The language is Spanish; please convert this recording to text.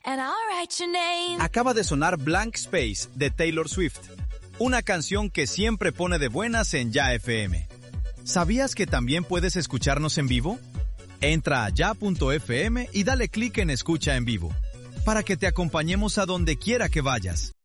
and I'll write your name. Acaba de sonar Blank Space de Taylor Swift, una canción que siempre pone de buenas en Ya FM. ¿Sabías que también puedes escucharnos en vivo? Entra a ya.fm y dale clic en Escucha en vivo, para que te acompañemos a donde quiera que vayas.